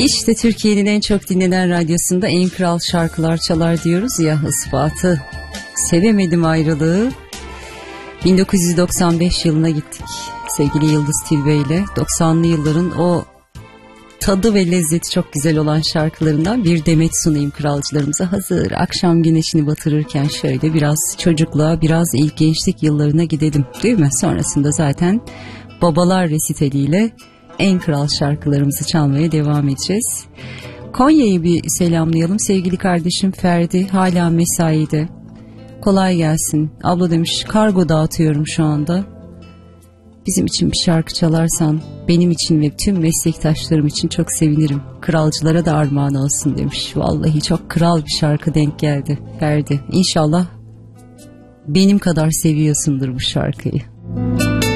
İşte Türkiye'nin en çok dinlenen radyosunda en kral şarkılar çalar diyoruz ya, ispatı. Sevemedim ayrılığı. 1995 yılına gittik sevgili Yıldız Tilbe ile. 90'lı yılların o tadı ve lezzeti çok güzel olan şarkılarından bir demet sunayım kralcılarımıza. Hazır akşam güneşini batırırken şöyle biraz çocukluğa, biraz ilk gençlik yıllarına gidelim, değil mi? Sonrasında zaten babalar resitaliyle en kral şarkılarımızı çalmaya devam edeceğiz. Konya'yı bir selamlayalım. Sevgili kardeşim Ferdi hala mesaide. Kolay gelsin. Abla demiş, kargo dağıtıyorum şu anda. Bizim için bir şarkı çalarsan benim için ve tüm meslektaşlarım için çok sevinirim. Kralcılara da armağan olsun demiş. Vallahi çok kral bir şarkı denk geldi Ferdi. İnşallah benim kadar seviyorsundur bu şarkıyı.